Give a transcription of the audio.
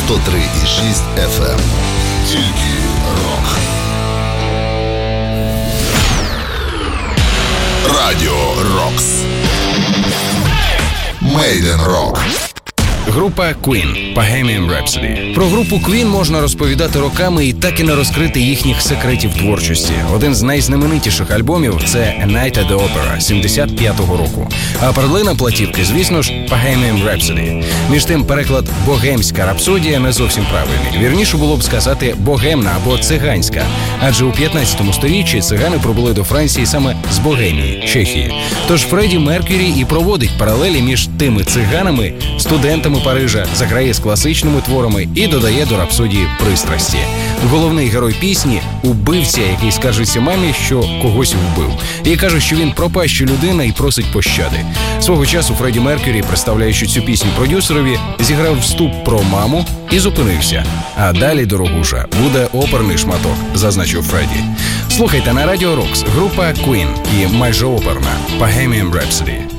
103,6 FM. Тільки рок. Радіо Рокс. Made in Rock. Група Queen Bohemian Rhapsody. Про групу Queen можна розповідати роками і так і не розкрити їхніх секретів творчості. Один з найзнаменитіших альбомів – це A Night at the Opera 75-го року. А перлина платівки, звісно ж, Bohemian Rhapsody. Між тим, переклад «богемська рапсодія» не зовсім правильний. Вірніше було б сказати «богемна» або «циганська». Адже у 15 сторіччі цигани прибули до Франції саме з Богемії, Чехії. Тож Фредді Меркюрі і проводить паралелі між тими циганами, студентами Парижа, заграє з класичними творами і додає до рапсодії пристрасті. Головний герой пісні – убивця, який скаржиться мамі, що когось вбив. І каже, що він пропаща людина і просить пощади. Свого часу Фредді Меркюрі, представляючи цю пісню продюсерові, зіграв вступ про маму і зупинився. А далі, дорогуша, буде оперний шматок, зазначив Фредді. Слухайте на Радіо Рокс, група Queen і майже оперна Bohemian Rhapsody.